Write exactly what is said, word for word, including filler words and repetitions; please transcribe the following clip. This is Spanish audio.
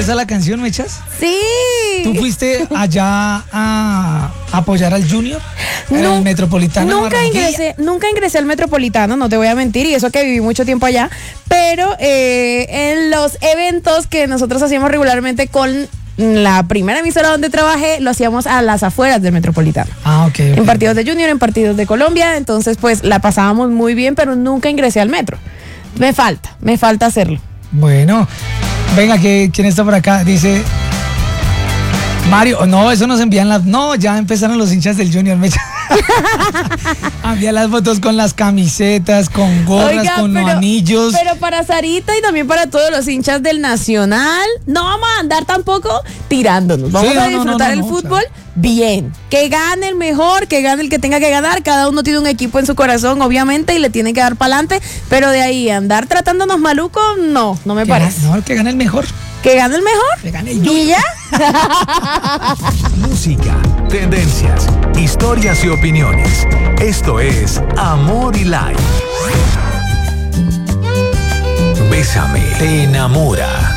a la canción, Mechas? Sí. ¿Tú fuiste allá a apoyar al Junior en No, el Metropolitano? Nunca ingresé, nunca ingresé al Metropolitano, no te voy a mentir, y eso que viví mucho tiempo allá, pero eh, en los eventos que nosotros hacíamos regularmente con la primera emisora donde trabajé, lo hacíamos a las afueras del Metropolitano. Ah, ok. okay. En partidos de Junior, en partidos de Colombia, entonces pues la pasábamos muy bien, pero nunca ingresé al metro. Me falta, me falta hacerlo. Bueno, venga, que ¿quién está por acá? Dice Mario, no, eso nos envían las, no, ya empezaron los hinchas del Junior, me envían las fotos con las camisetas, con gorras, Oiga, con pero, los anillos. Pero para Sarita y también para todos los hinchas del Nacional, no vamos a andar tampoco tirándonos. Vamos Sí, a no, no, disfrutar no, no, el no, fútbol claro. bien. Que gane el mejor, que gane el que tenga que ganar. Cada uno tiene un equipo en su corazón, obviamente, y le tiene que dar para adelante. Pero de ahí andar tratándonos malucos, no, no me Que parece. gane, no, que gane el mejor. Que gane el mejor. Que gane el ¿Y Junior. ya? Música, tendencias, historias y opiniones. Esto es Amor y Life. Bésame, te enamora.